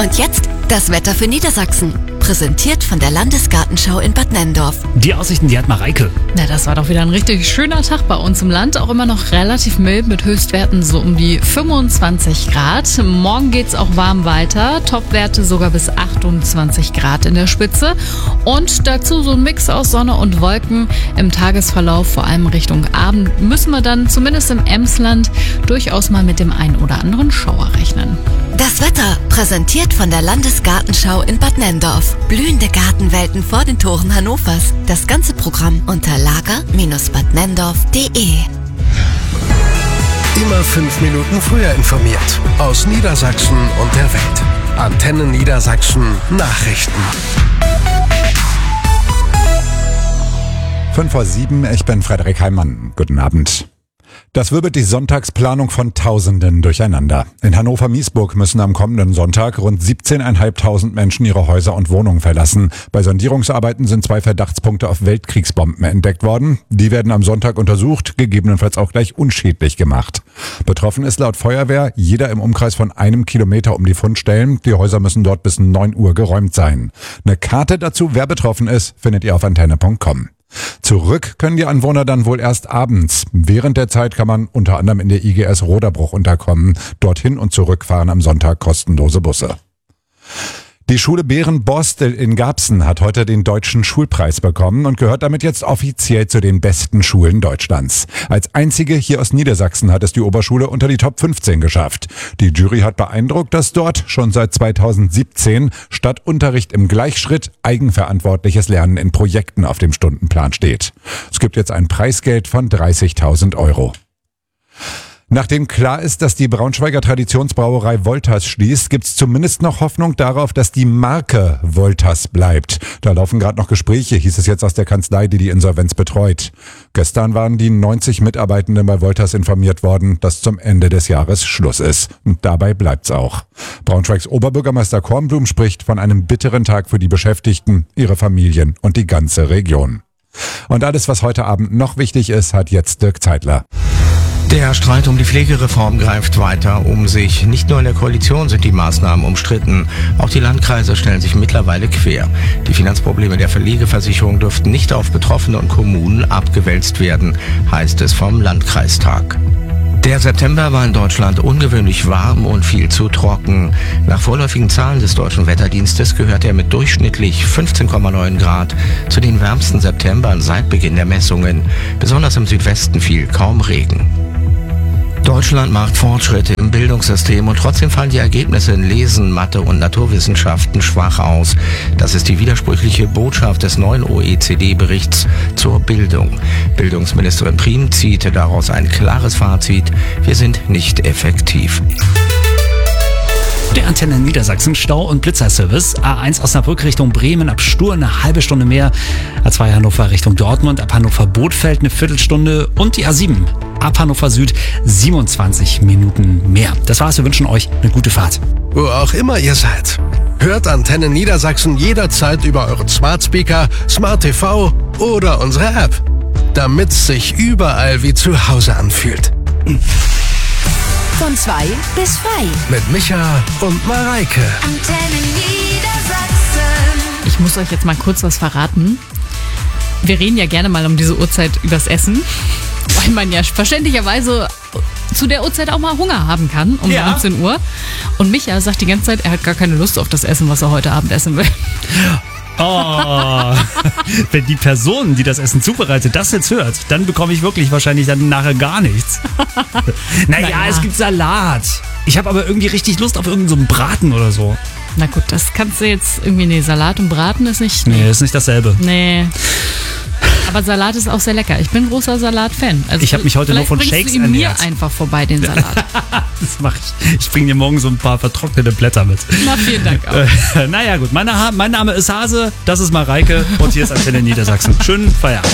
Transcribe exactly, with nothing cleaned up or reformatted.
Und jetzt das Wetter für Niedersachsen. Präsentiert von der Landesgartenschau in Bad Nenndorf. Die Aussichten, die hat Mareike. Na, das war doch wieder ein richtig schöner Tag bei uns im Land. Auch immer noch relativ mild mit Höchstwerten so um die fünfundzwanzig Grad. Morgen geht's auch warm weiter. Topwerte sogar bis achtundzwanzig Grad in der Spitze. Und dazu so ein Mix aus Sonne und Wolken. Im Tagesverlauf, vor allem Richtung Abend, müssen wir dann zumindest im Emsland durchaus mal mit dem ein oder anderen Schauer rechnen. Das Wetter präsentiert von der Landesgartenschau in Bad Nenndorf. Blühende Gartenwelten vor den Toren Hannovers. Das ganze Programm unter lager Bindestrich bad nenndorf punkt de. Immer fünf Minuten früher informiert. Aus Niedersachsen und der Welt. Antenne Niedersachsen Nachrichten. Fünf vor sieben, ich bin Frederik Heimann. Guten Abend. Das wirbelt die Sonntagsplanung von Tausenden durcheinander. In Hannover-Miesburg müssen am kommenden Sonntag rund siebzehntausendfünfhundert Menschen ihre Häuser und Wohnungen verlassen. Bei Sondierungsarbeiten sind zwei Verdachtspunkte auf Weltkriegsbomben entdeckt worden. Die werden am Sonntag untersucht, gegebenenfalls auch gleich unschädlich gemacht. Betroffen ist laut Feuerwehr jeder im Umkreis von einem Kilometer um die Fundstellen. Die Häuser müssen dort bis neun Uhr geräumt sein. Eine Karte dazu, wer betroffen ist, findet ihr auf antenne punkt com. Zurück können die Anwohner dann wohl erst abends. Während der Zeit kann man unter anderem in der I G S Roderbruch unterkommen. Dorthin und zurück fahren am Sonntag kostenlose Busse. Die Schule Behren-Borstel in Garbsen hat heute den Deutschen Schulpreis bekommen und gehört damit jetzt offiziell zu den besten Schulen Deutschlands. Als einzige hier aus Niedersachsen hat es die Oberschule unter die Top fünfzehn geschafft. Die Jury hat beeindruckt, dass dort schon seit zweitausendsiebzehn statt Unterricht im Gleichschritt eigenverantwortliches Lernen in Projekten auf dem Stundenplan steht. Es gibt jetzt ein Preisgeld von dreißigtausend Euro. Nachdem klar ist, dass die Braunschweiger Traditionsbrauerei Wolters schließt, gibt's zumindest noch Hoffnung darauf, dass die Marke Wolters bleibt. Da laufen gerade noch Gespräche, hieß es jetzt aus der Kanzlei, die die Insolvenz betreut. Gestern waren die neunzig Mitarbeitenden bei Wolters informiert worden, dass zum Ende des Jahres Schluss ist. Und dabei bleibt's auch. Braunschweigs Oberbürgermeister Kornblum spricht von einem bitteren Tag für die Beschäftigten, ihre Familien und die ganze Region. Und alles, was heute Abend noch wichtig ist, hat jetzt Dirk Zeitler. Der Streit um die Pflegereform greift weiter um sich. Nicht nur in der Koalition sind die Maßnahmen umstritten. Auch die Landkreise stellen sich mittlerweile quer. Die Finanzprobleme der Pflegeversicherung dürften nicht auf Betroffene und Kommunen abgewälzt werden, heißt es vom Landkreistag. Der September war in Deutschland ungewöhnlich warm und viel zu trocken. Nach vorläufigen Zahlen des Deutschen Wetterdienstes gehört er mit durchschnittlich fünfzehn Komma neun Grad zu den wärmsten Septembern seit Beginn der Messungen. Besonders im Südwesten fiel kaum Regen. Deutschland macht Fortschritte im Bildungssystem und trotzdem fallen die Ergebnisse in Lesen, Mathe und Naturwissenschaften schwach aus. Das ist die widersprüchliche Botschaft des neuen O E C D-Berichts zur Bildung. Bildungsministerin Prien zieht daraus ein klares Fazit: Wir sind nicht effektiv. Der Antenne Niedersachsen Stau- und Blitzerservice. A eins Osnabrück Richtung Bremen ab Stur eine halbe Stunde mehr. A zwei Hannover Richtung Dortmund ab Hannover-Bothfeld eine Viertelstunde. Und die A sieben ab Hannover Süd siebenundzwanzig Minuten mehr. Das war's, wir wünschen euch eine gute Fahrt. Wo auch immer ihr seid. Hört Antenne Niedersachsen jederzeit über euren Smart Speaker, Smart T V oder unsere App. Damit's sich überall wie zu Hause anfühlt. Von zwei bis frei. Mit Micha und Mareike. Antenne Niedersachsen. Ich muss euch jetzt mal kurz was verraten. Wir reden ja gerne mal um diese Uhrzeit übers Essen, weil man ja verständlicherweise zu der Uhrzeit auch mal Hunger haben kann, um Ja. neunzehn Uhr. Und Micha sagt die ganze Zeit, er hat gar keine Lust auf das Essen, was er heute Abend essen will. Oh, wenn die Person, die das Essen zubereitet, das jetzt hört, dann bekomme ich wirklich wahrscheinlich dann nachher gar nichts. Naja, Naja. es gibt Salat. Ich habe aber irgendwie richtig Lust auf irgendeinen so einen Braten oder so. Na gut, das kannst du jetzt irgendwie, nee, Salat und Braten ist nicht, Nee, ist nicht dasselbe. nee. Aber Salat ist auch sehr lecker. Ich bin ein großer Salat-Fan. Also Ich habe mich heute nur vielleicht von bringst Shakes du ihn mir ernährt. einfach vorbei, den Salat. Das mache ich. Ich bringe dir morgen so ein paar vertrocknete Blätter mit. Na, vielen Dank auch. Äh, naja gut, mein, mein Name ist Hase, das ist Mareike und hier ist Antenne Niedersachsen. Schönen Feierabend.